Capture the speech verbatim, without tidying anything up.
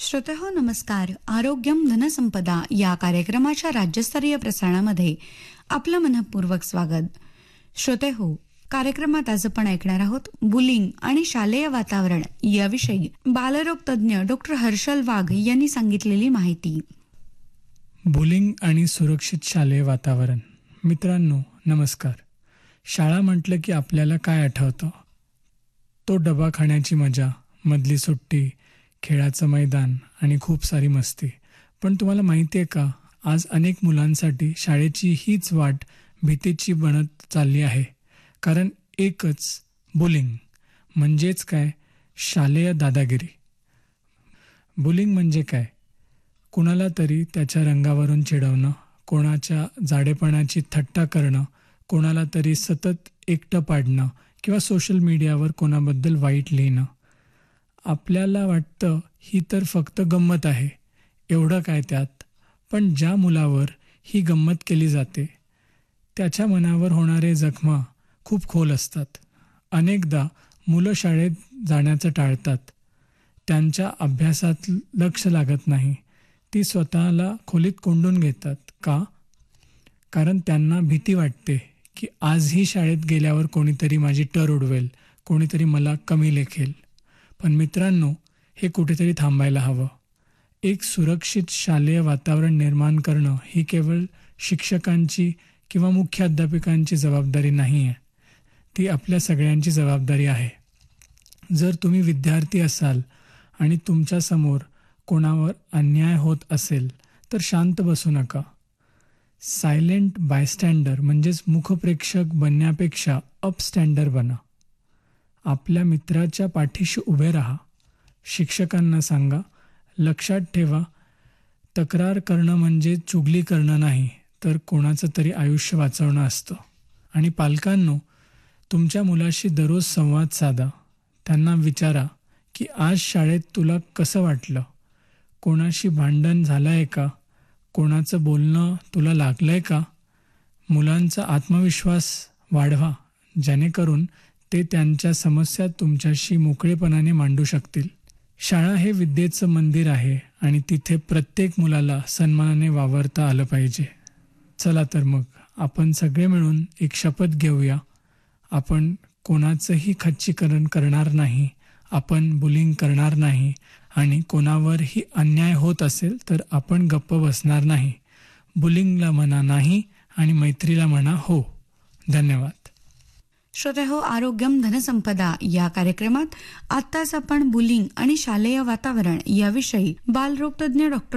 श्रोतेहो नमस्कार. आरोग्यम धनसंपदा या कार्यक्रमाच्या राज्यस्तरीय प्रसारणामध्ये आपलं मनपूर्वक स्वागत. श्रोतेहो, कार्यक्रमात आज आपण ऐकणार आहोत बुलिंग आणि शालेय वातावरण याविषयी बालरोग तज्ञ डॉक्टर हर्षल वाघ यांनी सांगितलेली माहिती. बुलिंग आणि सुरक्षित शालेय वातावरण. मित्रांनो नमस्कार. शाळा म्हटलं की आपल्याला काय आठवतं? तो डबा खाण्याची मजा, मधली सुट्टी, खेळाचं मैदान आणि खूप सारी मस्ती. पण तुम्हाला माहिती आहे का, आज अनेक मुलांसाठी शाळेची हीच वाट भीतीची बनत चालली आहे. कारण एकच, बुलिंग म्हणजेच काय, शालेय दादागिरी. बुलिंग म्हणजे काय? कुणाला तरी त्याच्या रंगावरून चिडवणं, कोणाच्या जाडेपणाची थट्टा करणं, कोणाला तरी सतत एकटं पाडणं किंवा सोशल मीडियावर कोणाबद्दल वाईट लिहिणं. आपल्याला वाटतं ही तर फक्त गंमत आहे, एवढं काय त्यात. पण ज्या मुलावर ही गंमत केली जाते त्याच्या मनावर होणारे जखमा खूप खोल असतात. अनेकदा मुलं शाळेत जाण्याचं टाळतात, त्यांच्या अभ्यासात लक्ष लागत नाही, ती स्वतःला खोलीत कोंडून घेतात. का? कारण त्यांना भीती वाटते की आजही शाळेत गेल्यावर कोणीतरी माझी टर उडवेल, कोणीतरी मला कमी लेखेल. पण मित्रांनो, हे कुठेतरी थांबायला हवं. एक सुरक्षित शालेय वातावरण निर्माण करणं ही केवळ शिक्षकांची किंवा मुख्याध्यापकांची जबाबदारी नाही आहे, ती आपल्या सगळ्यांची जबाबदारी आहे. जर तुम्ही विद्यार्थी असाल आणि तुमच्यासमोर कोणावर अन्याय होत असेल तर शांत बसू नका. सायलेंट बायस्टँडर म्हणजेच मुखप्रेक्षक बनण्यापेक्षा अपस्टँडर बना. आपल्या मित्राच्या पाठीशी उभे राहा. शिक्षकांना सांगा, लक्षात ठेवा, तक्रार करणं म्हणजे चुगली करणं नाही, तर कोणाचं तरी आयुष्य वाचवणं असतं. आणि पालकांनो, तुमच्या मुलाशी दररोज संवाद साधा. त्यांना विचारा की आज शाळेत तुला कसं वाटलं? कोणाशी भांडण झालं आहे का? कोणाचं बोलणं तुला लागलं आहे का? मुलांचा आत्मविश्वास वाढवा, जेणेकरून ते त्यांच्या समस्या तुमच्याशी मोकळेपणाने मांडू शकतील. शाळा हे विद्येचं मंदिर आहे आणि तिथे प्रत्येक मुलाला सन्मानाने वावरता आलं पाहिजे. चला तर मग आपण सगळे मिळून एक शपथ घेऊया. आपण कोणाचंही खच्चीकरण करणार नाही, आपण बुलिंग करणार नाही आणि कोणावरही अन्याय होत असेल तर आपण गप्प बसणार नाही. बुलिंगला म्हणा नाही आणि मैत्रीला म्हणा हो. धन्यवाद. श्रोतेहो, आरोग्यम धनसंपदा या कार्यक्रमात आत्ताच आपण बुलिंग आणि शालेय वातावरण याविषयी बालरोग तज्ञ डॉक्टर